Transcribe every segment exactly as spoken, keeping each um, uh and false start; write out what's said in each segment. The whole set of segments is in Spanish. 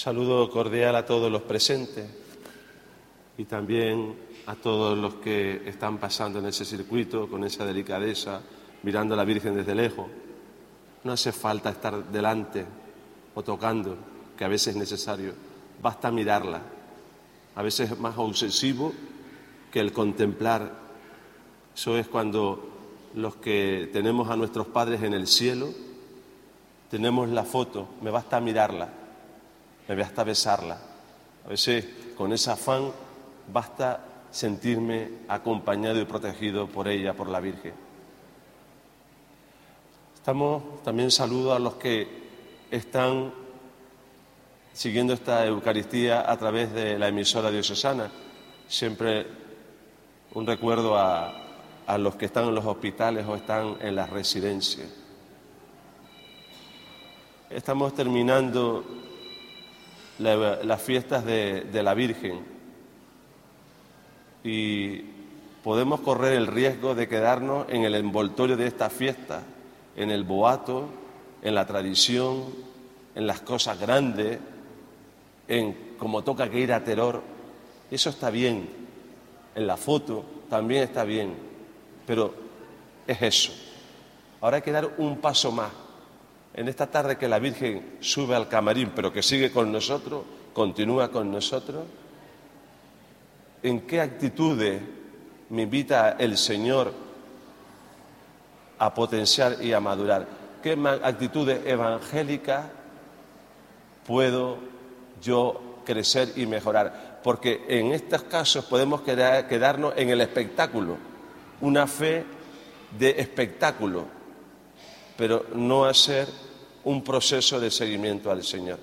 Saludo cordial a todos los presentes y también a todos los que están pasando en ese circuito con esa delicadeza, mirando a la Virgen desde lejos. No hace falta estar delante o tocando, que a veces es necesario. Basta mirarla. A veces es más obsesivo que el contemplar. Eso es cuando los que tenemos a nuestros padres en el cielo, tenemos la foto, me basta mirarla, me basta besarla. A veces con ese afán basta sentirme acompañado y protegido por ella, por la Virgen. Estamos, también saludo a los que están siguiendo esta Eucaristía a través de la emisora diocesana. Siempre un recuerdo a, a los que están en los hospitales o están en las residencias. Estamos terminando la, las fiestas de, de la Virgen y podemos correr el riesgo de quedarnos en el envoltorio de esta fiesta, en el boato, en la tradición, en las cosas grandes, en como toca que ir a terror. Eso está bien, en la foto también está bien, pero es eso. Ahora hay que dar un paso más. En esta tarde que la Virgen sube al camarín, pero que sigue con nosotros, continúa con nosotros, ¿en qué actitudes me invita el Señor a potenciar y a madurar? ¿Qué actitudes evangélicas puedo yo crecer y mejorar? Porque en estos casos podemos quedarnos en el espectáculo, una fe de espectáculo, pero no hacer un proceso de seguimiento al Señor.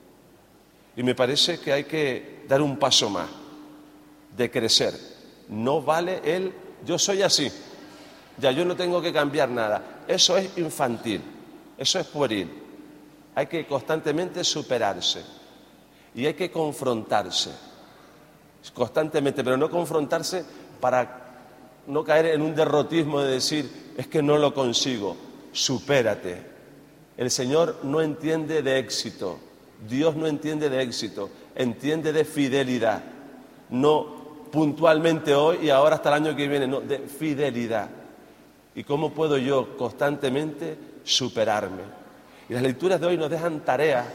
Y me parece que hay que dar un paso más, de crecer. No vale el yo soy así, ya yo no tengo que cambiar nada. Eso es infantil, eso es pueril. Hay que constantemente superarse y hay que confrontarse constantemente, pero no confrontarse para no caer en un derrotismo de decir es que no lo consigo. Supérate. El Señor no entiende de éxito, Dios no entiende de éxito, entiende de fidelidad, no puntualmente hoy y ahora hasta el año que viene, no, de fidelidad. ¿Y cómo puedo yo constantemente superarme? Y las lecturas de hoy nos dejan tareas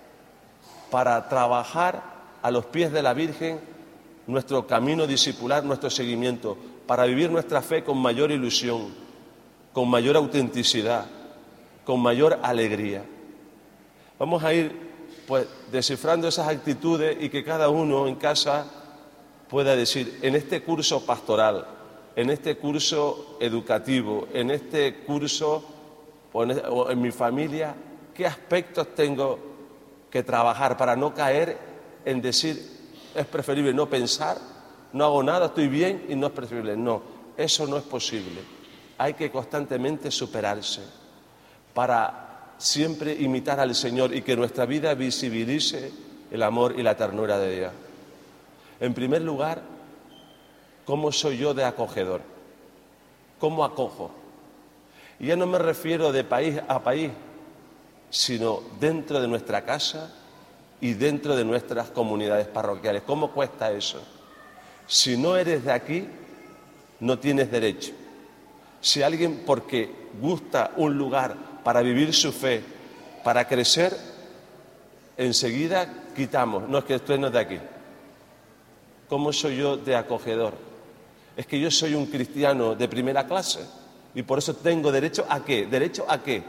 para trabajar a los pies de la Virgen nuestro camino discipular, nuestro seguimiento, para vivir nuestra fe con mayor ilusión, con mayor autenticidad, con mayor alegría. Vamos a ir pues descifrando esas actitudes y que cada uno en casa pueda decir, en este curso pastoral, en este curso educativo, en este curso o en, o en mi familia, ¿qué aspectos tengo que trabajar para no caer en decir, es preferible no pensar, no hago nada, estoy bien y no es preferible? No, eso no es posible. Hay que constantemente superarse para siempre imitar al Señor y que nuestra vida visibilice el amor y la ternura de Dios. En primer lugar, ¿cómo soy yo de acogedor? ¿Cómo acojo? Y ya no me refiero de país a país, sino dentro de nuestra casa y dentro de nuestras comunidades parroquiales. ¿Cómo cuesta eso? Si no eres de aquí, no tienes derecho. Si alguien, porque gusta un lugar para vivir su fe, para crecer, enseguida quitamos, no es que usted no es de aquí. ¿Cómo soy yo de acogedor? Es que yo soy un cristiano de primera clase y por eso tengo derecho a qué, derecho a qué,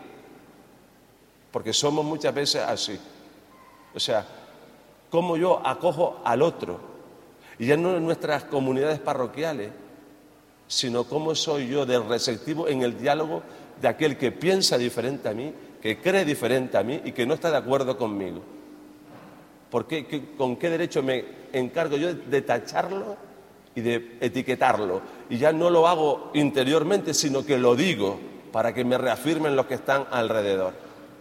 porque somos muchas veces así. O sea, cómo yo acojo al otro, y ya no en nuestras comunidades parroquiales, sino cómo soy yo de receptivo en el diálogo de aquel que piensa diferente a mí, que cree diferente a mí y que no está de acuerdo conmigo. ¿Por qué? ¿Qué, ¿Con qué derecho me encargo yo de tacharlo y de etiquetarlo? Y ya no lo hago interiormente, sino que lo digo para que me reafirmen los que están alrededor.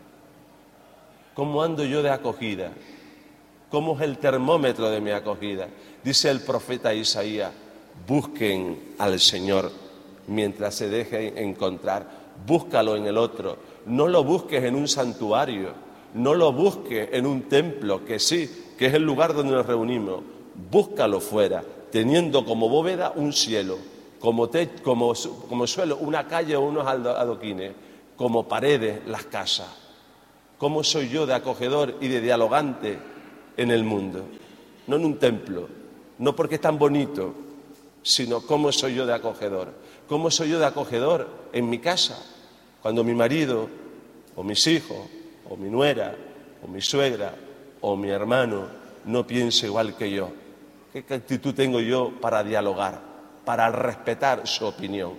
¿Cómo ando yo de acogida? ¿Cómo es el termómetro de mi acogida? Dice el profeta Isaías, busquen al Señor mientras se dejen encontrar. Búscalo en el otro. No lo busques en un santuario. No lo busques en un templo, que sí, que es el lugar donde nos reunimos. Búscalo fuera, teniendo como bóveda un cielo, como, te, como, como suelo una calle o unos adoquines, como paredes las casas. ¿Cómo soy yo de acogedor y de dialogante en el mundo? No en un templo, no porque es tan bonito, sino cómo soy yo de acogedor. ¿Cómo soy yo de acogedor en mi casa? Cuando mi marido, o mis hijos, o mi nuera, o mi suegra, o mi hermano no piensa igual que yo. ¿Qué actitud tengo yo para dialogar, para respetar su opinión?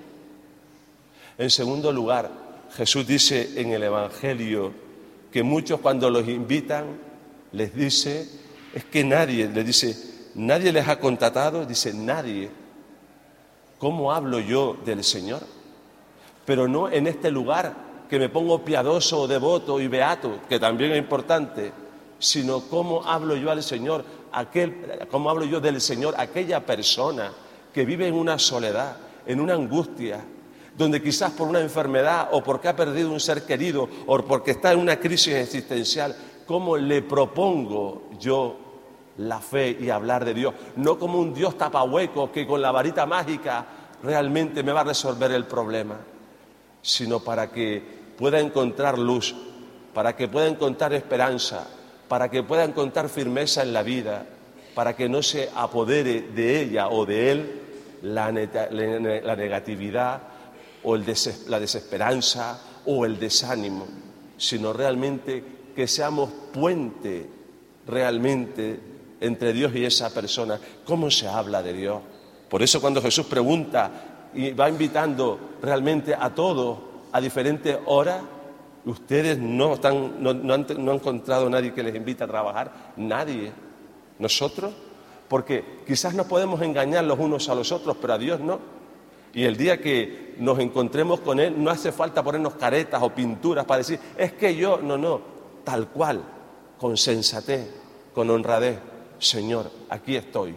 En segundo lugar, Jesús dice en el Evangelio que muchos cuando los invitan les dice, es que nadie, les dice, nadie les ha contratado, dice nadie. ¿Cómo hablo yo del Señor? Pero no en este lugar que me pongo piadoso, devoto y beato, que también es importante, sino cómo hablo yo al Señor, aquel, cómo hablo yo del Señor, aquella persona que vive en una soledad, en una angustia, donde quizás por una enfermedad o porque ha perdido un ser querido o porque está en una crisis existencial, ¿cómo le propongo yo la fe y hablar de Dios? No como un Dios tapahuecos que con la varita mágica realmente me va a resolver el problema, sino para que pueda encontrar luz, para que pueda encontrar esperanza, para que pueda encontrar firmeza en la vida, para que no se apodere de ella o de él la, la negatividad o el des, la desesperanza o el desánimo, sino realmente que seamos puente realmente entre Dios y esa persona. ¿Cómo se habla de Dios? Por eso cuando Jesús pregunta y va invitando realmente a todos a diferentes horas, ustedes no, están, no, no, han, no han encontrado a nadie que les invite a trabajar, nadie. ¿Nosotros? Porque quizás nos podemos engañar los unos a los otros, pero a Dios no. Y el día que nos encontremos con Él, no hace falta ponernos caretas o pinturas para decir, es que yo, no, no, tal cual, con sensatez, con honradez, Señor, aquí estoy.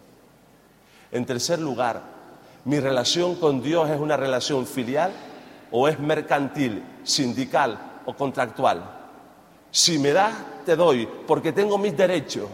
En tercer lugar, ¿mi relación con Dios es una relación filial o es mercantil, sindical o contractual? Si me das, te doy, porque tengo mis derechos.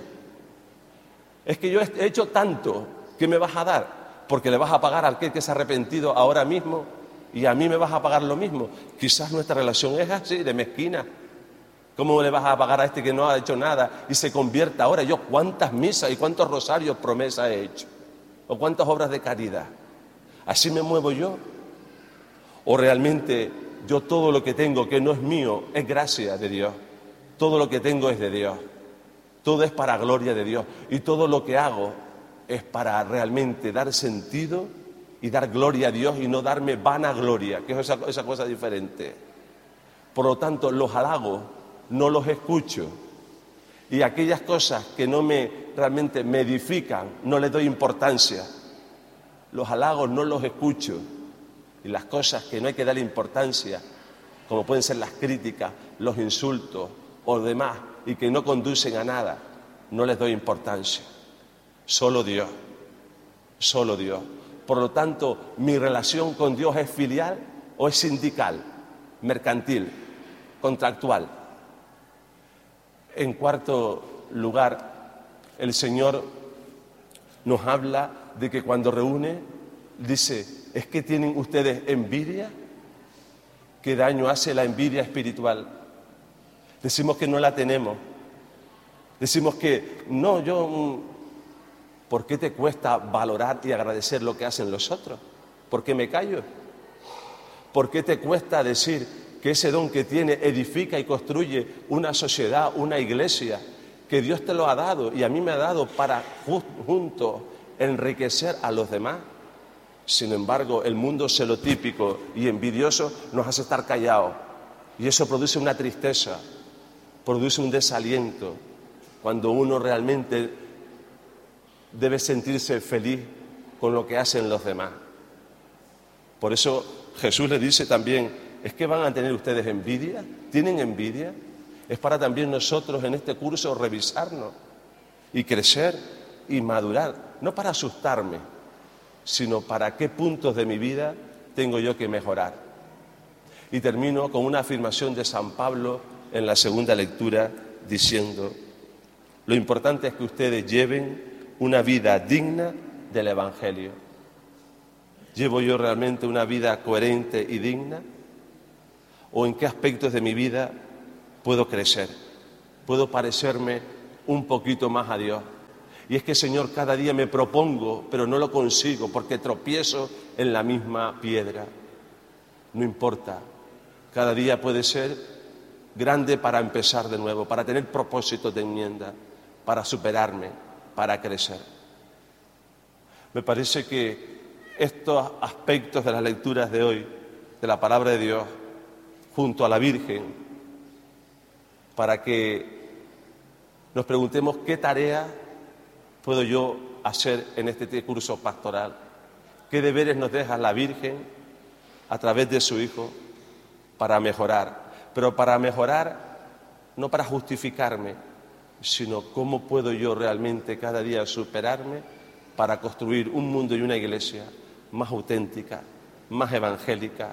Es que yo he hecho tanto, ¿qué me vas a dar? Porque le vas a pagar al que se ha arrepentido ahora mismo y a mí me vas a pagar lo mismo. Quizás nuestra relación es así, de mezquina. ¿Cómo le vas a pagar a este que no ha hecho nada y se convierta ahora? Yo cuántas misas y cuántos rosarios promesas he hecho, o cuántas obras de caridad. ¿Así me muevo yo? ¿O realmente yo todo lo que tengo que no es mío es gracia de Dios? Todo lo que tengo es de Dios. Todo es para gloria de Dios. Y todo lo que hago es para realmente dar sentido y dar gloria a Dios y no darme vanagloria, que es esa, esa cosa diferente. Por lo tanto, los halagos no los escucho. Y aquellas cosas que no me realmente me edifican, no les doy importancia. Los halagos no los escucho. Y las cosas que no hay que darle importancia, como pueden ser las críticas, los insultos o demás, y que no conducen a nada, no les doy importancia. Solo Dios, solo Dios. Por lo tanto, ¿mi relación con Dios es filial o es sindical, mercantil, contractual? En cuarto lugar, el Señor nos habla de que cuando reúne, dice, ¿es que tienen ustedes envidia? ¿Qué daño hace la envidia espiritual? Decimos que no la tenemos. Decimos que, no, yo, ¿por qué te cuesta valorar y agradecer lo que hacen los otros? ¿Por qué me callo? ¿Por qué te cuesta decir que ese don que tiene edifica y construye una sociedad, una iglesia, que Dios te lo ha dado y a mí me ha dado para juntos enriquecer a los demás? Sin embargo, el mundo celotípico y envidioso nos hace estar callados y eso produce una tristeza, produce un desaliento, cuando uno realmente debe sentirse feliz con lo que hacen los demás. Por eso Jesús le dice también, ¿es que van a tener ustedes envidia? ¿Tienen envidia? Es para también nosotros en este curso revisarnos y crecer y madurar, no para asustarme, sino para qué puntos de mi vida tengo yo que mejorar. Y termino con una afirmación de San Pablo en la segunda lectura diciendo: lo importante es que ustedes lleven una vida digna del Evangelio. ¿Llevo yo realmente una vida coherente y digna? ¿O en qué aspectos de mi vida puedo crecer? ¿Puedo parecerme un poquito más a Dios? Y es que, Señor, cada día me propongo, pero no lo consigo porque tropiezo en la misma piedra. No importa, cada día puede ser grande para empezar de nuevo, para tener propósitos de enmienda, para superarme, para crecer. Me parece que estos aspectos de las lecturas de hoy, de la palabra de Dios, junto a la Virgen, para que nos preguntemos qué tarea puedo yo hacer en este curso pastoral, qué deberes nos deja la Virgen a través de su Hijo para mejorar, pero para mejorar no para justificarme, sino cómo puedo yo realmente cada día superarme para construir un mundo y una iglesia más auténtica, más evangélica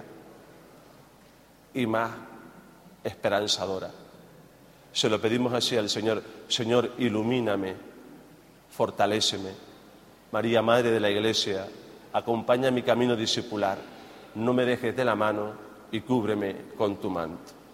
y más esperanzadora. Se lo pedimos así al Señor: Señor, ilumíname, fortaléceme. María, Madre de la Iglesia, acompaña mi camino discipular, no me dejes de la mano y cúbreme con tu manto.